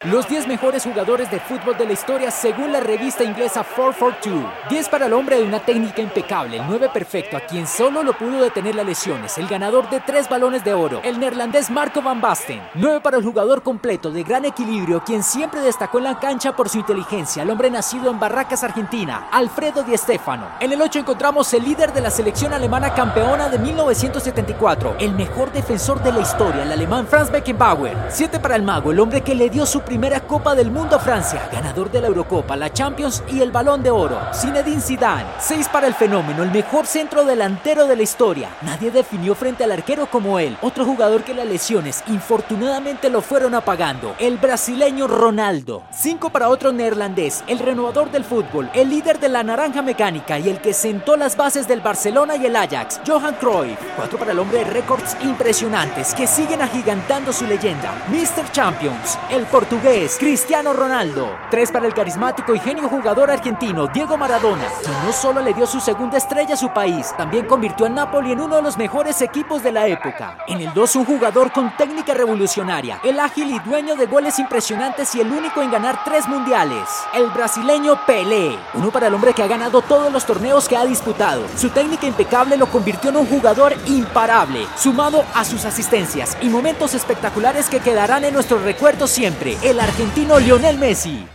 Los 10 mejores jugadores de fútbol de la historia según la revista inglesa 442. 10 para el hombre de una técnica impecable, el 9 perfecto, a quien solo lo pudo detener las lesiones, el ganador de 3 balones de oro, el neerlandés Marco van Basten. 9 para el jugador completo, de gran equilibrio, quien siempre destacó en la cancha por su inteligencia, el hombre nacido en Barracas, Argentina, Alfredo Di Stéfano. En el 8 encontramos el líder de la selección alemana campeona de 1974, el mejor defensor de la historia, el alemán Franz Beckenbauer. 7 para el mago, el hombre que le dio su primera Copa del Mundo a Francia, ganador de la Eurocopa, la Champions y el Balón de Oro, Zinedine Zidane. 6 para el fenómeno, el mejor centro delantero de la historia. Nadie definió frente al arquero como él. Otro jugador que las lesiones infortunadamente lo fueron apagando, el brasileño Ronaldo. 5 para otro neerlandés, el renovador del fútbol, el líder de la naranja mecánica y el que sentó las bases del Barcelona y el Ajax, Johan Cruyff. 4 para el hombre de récords impresionantes que siguen agigantando su leyenda, Mr. Champions, el portugués Cristiano Ronaldo. 3 para el carismático y genio jugador argentino Diego Maradona, quien no solo le dio su segunda estrella a su país, también convirtió al Napoli en uno de los mejores equipos de la época. En el 2, un jugador con técnica revolucionaria, el ágil y dueño de goles impresionantes y el único en ganar 3 mundiales, el brasileño Pelé. 1 para el hombre que ha ganado todos los torneos que ha disputado. Su técnica impecable lo convirtió en un jugador imparable, sumado a sus asistencias y momentos espectaculares que quedarán en nuestros recuerdos siempre, el argentino Lionel Messi.